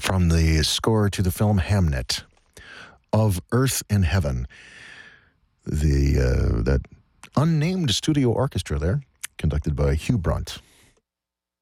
from the score to the film Hamnet, Of Earth and Heaven. That unnamed studio orchestra there, conducted by Hugh Brunt.